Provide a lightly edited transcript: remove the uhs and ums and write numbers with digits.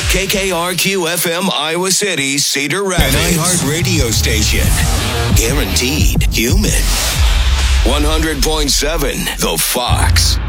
KKRQ FM Iowa City, Cedar Rapids. An iHeart radio station. Guaranteed human. 100.7 The Fox.